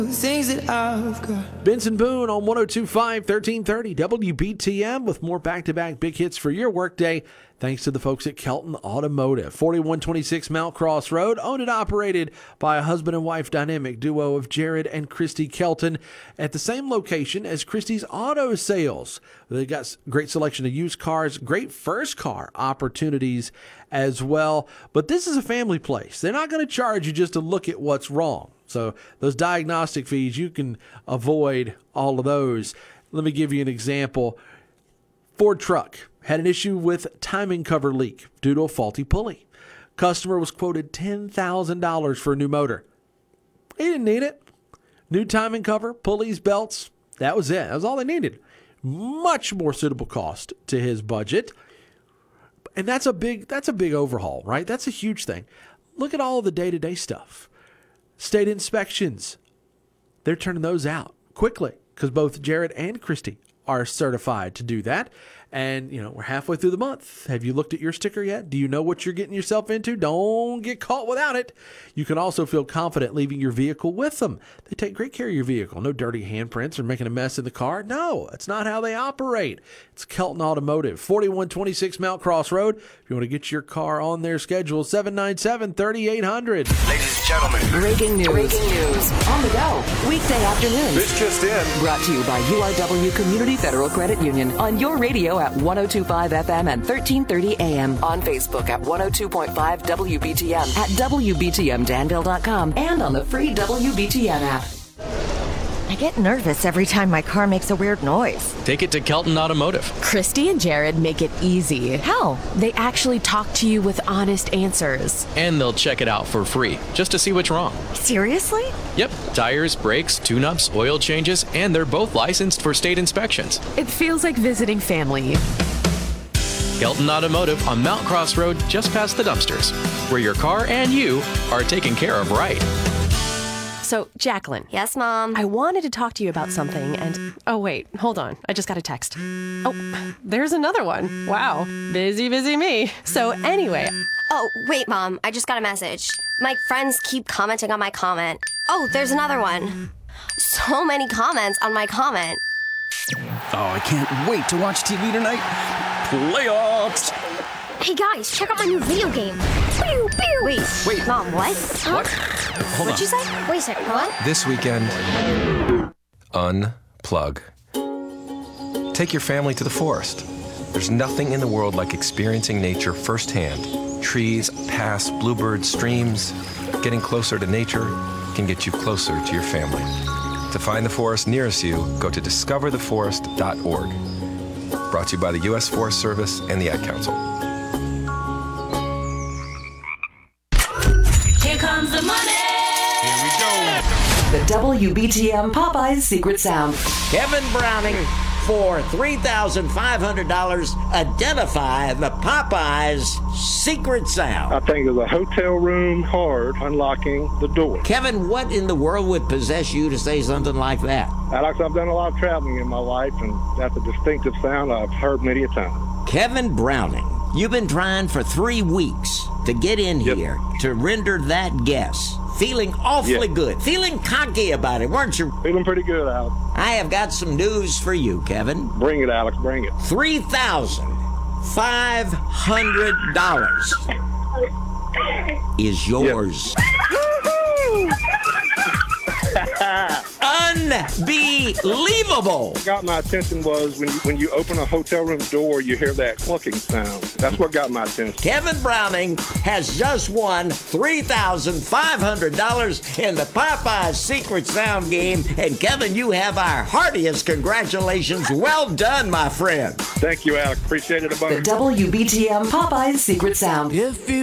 things that I've got. Benson Boone on 102.5, 1330 WBTM with more back-to-back big hits for your workday. Thanks to the folks at Kelton Automotive. 4126 Mount Cross Road, owned and operated by a husband and wife dynamic duo of Jared and Christy Kelton at the same location as Christy's Auto Sales. They've got great selection of used cars, great first car opportunities as well. But this is a family place. They're not going to charge you just to look at what's wrong. So those diagnostic fees, you can avoid all of those. Let me give you an example. Ford truck had an issue with timing cover leak due to a faulty pulley. Customer was quoted $10,000 for a new motor. He didn't need it. New timing cover, pulleys, belts, that was it. That was all they needed. Much more suitable cost to his budget. And that's a big overhaul, right? That's a huge thing. Look at all the day-to-day stuff. State inspections, they're turning those out quickly because both Jared and Christy are certified to do that. And, we're halfway through the month. Have you looked at your sticker yet? Do you know what you're getting yourself into? Don't get caught without it. You can also feel confident leaving your vehicle with them. They take great care of your vehicle. No dirty handprints or making a mess in the car. No, that's not how they operate. It's Kelton Automotive, 4126 Mount Cross Road. If you want to get your car on their schedule, 797-3800. Ladies and gentlemen. Breaking news. On the go. Weekday afternoon. This just in. Brought to you by URW Community Federal Credit Union on your radio at 102.5 FM and 1330 AM. On Facebook at 102.5 WBTM, at WBTMDanville.com, and on the free WBTM app. I get nervous every time my car makes a weird noise. Take it to Kelton Automotive. Christy and Jared make it easy. How? They actually talk to you with honest answers. And they'll check it out for free, just to see what's wrong. Seriously? Yep. Tires, brakes, tune-ups, oil changes, and they're both licensed for state inspections. It feels like visiting family. Kelton Automotive on Mount Cross Road, just past the dumpsters, where your car and you are taken care of right. So, Jacqueline. Yes, Mom? I wanted to talk to you about something and... Oh, wait. Hold on. I just got a text. Oh, there's another one. Wow. Busy me. So, anyway... Oh, wait, Mom. I just got a message. My friends keep commenting on my comment. Oh, there's another one. So many comments on my comment. Oh, I can't wait to watch TV tonight. Playoffs! Hey, guys, check out my new video game. Pew, pew. Wait, Mom, what? What? Hold What'd you say? Wait a second, what? This weekend, unplug. Take your family to the forest. There's nothing in the world like experiencing nature firsthand. Trees, paths, bluebirds, streams. Getting closer to nature can get you closer to your family. To find the forest nearest you, go to discovertheforest.org. Brought to you by the U.S. Forest Service and the Ad Council. Here comes the money. Here we go. The WBTM Popeyes Secret Sound. Kevin Browning for $3,500. Identify the Popeyes secret sound. I think of the hotel room card unlocking the door. Kevin, what in the world would possess you to say something like that? Alex, I've done a lot of traveling in my life, and that's a distinctive sound I've heard many a time. Kevin Browning, you've been trying for 3 weeks to get in here to render that guess. Feeling awfully good. Feeling cocky about it, weren't you? Feeling pretty good, Alex. I have got some news for you, Kevin. Bring it, Alex, bring it. $3,500 is yours. Unbelievable. What got my attention was when you open a hotel room door, you hear that clucking sound. That's what got my attention. Kevin Browning has just won $3,500 in the Popeyes Secret Sound game. And Kevin, you have our heartiest congratulations. Well done, my friend. Thank you, Alex. Appreciate it a bunch. The WBTM Popeyes Secret Sound. If you